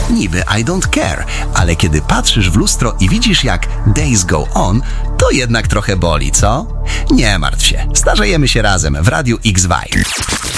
Niby I don't care, ale kiedy patrzysz w lustro i widzisz jak days go on, to jednak trochę boli, co? Nie martw się, starzejemy się razem w Radiu X-Vibe.